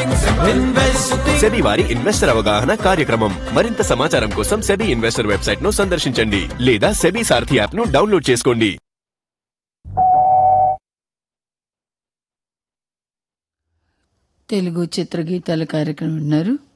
SEBI వారి investor అవగాహన కార్యక్రమం. మరింత సమాచారం కోసం సెబీ ఇన్వెస్టర్ వెబ్సైట్ ను సందర్శించండి లేదా సెబీ సారథి యాప్ ను డౌన్లోడ్ చేసుకోండి. తెలుగు చిత్రగీతాల కార్యక్రమం ఉన్నారు.